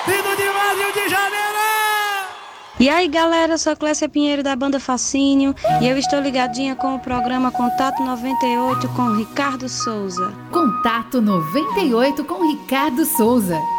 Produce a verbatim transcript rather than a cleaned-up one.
Vindo de lá, Rio de Janeiro! E aí galera, eu sou a Clécia Pinheiro da banda Fascínio e eu estou ligadinha com o programa Contato noventa e oito com Ricardo Souza. Contato noventa e oito com Ricardo Souza.